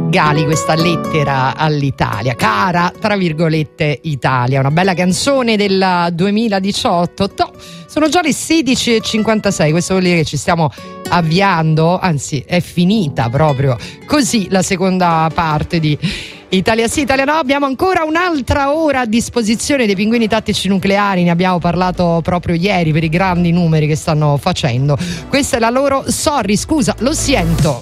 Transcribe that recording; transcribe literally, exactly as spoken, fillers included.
Gali, questa lettera all'Italia, cara tra virgolette Italia, una bella canzone del duemiladiciotto. No, sono già le sedici e cinquantasei, questo vuol dire che ci stiamo avviando, anzi è finita proprio così la seconda parte di Italia sì, Italia no. Abbiamo ancora un'altra ora a disposizione dei pinguini tattici nucleari, ne abbiamo parlato proprio ieri per i grandi numeri che stanno facendo. Questa è la loro sorry, scusa, lo sento.